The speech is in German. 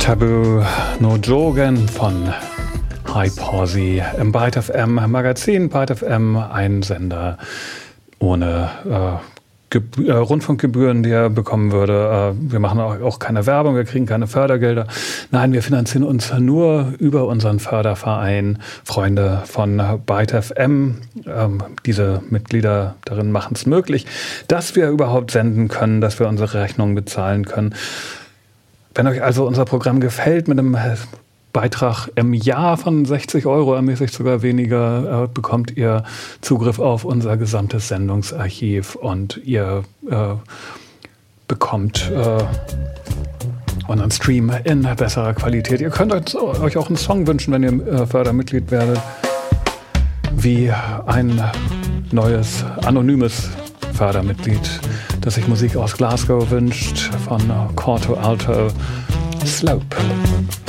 Taboo No Jogen von High Posse im Byte FM Magazin. Byte FM, ein Sender ohne Rundfunkgebühren, die er bekommen würde. Wir machen auch keine Werbung, wir kriegen keine Fördergelder. Nein, wir finanzieren uns nur über unseren Förderverein Freunde von Byte FM. Diese Mitglieder darin machen es möglich, dass wir überhaupt senden können, dass wir unsere Rechnungen bezahlen können. Wenn euch also unser Programm gefällt, mit einem Beitrag im Jahr von 60 €, ermäßigt sogar weniger, bekommt ihr Zugriff auf unser gesamtes Sendungsarchiv und ihr bekommt unseren Stream in besserer Qualität. Ihr könnt euch auch einen Song wünschen, wenn ihr Fördermitglied werdet, wie ein neues, anonymes Fördermitglied, das sich Musik aus Glasgow wünscht, von Corto Alto Slope.